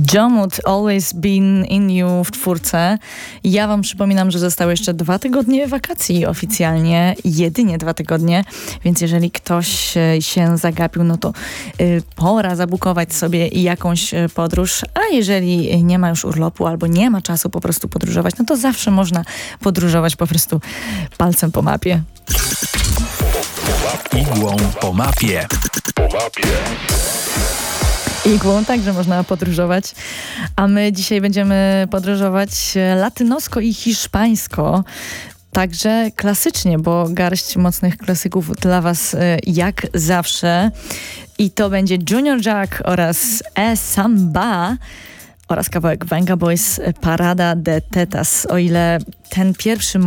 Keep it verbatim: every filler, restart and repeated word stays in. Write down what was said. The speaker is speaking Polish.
Jomut, Always Been In You w czwórce. Ja wam przypominam, że zostały jeszcze dwa tygodnie wakacji oficjalnie, jedynie dwa tygodnie, więc jeżeli ktoś się zagapił, no to y, pora zabukować sobie jakąś podróż, a jeżeli nie ma już urlopu albo nie ma czasu po prostu podróżować, no to zawsze można podróżować po prostu palcem po mapie. Igłą po mapie. Po mapie. Igłą także można podróżować, a my dzisiaj będziemy podróżować latynosko i hiszpańsko. Także klasycznie, bo garść mocnych klasyków dla was jak zawsze. I to będzie Junior Jack oraz E Samba oraz kawałek Venga Boys Parada de Tetas. O ile ten pierwszy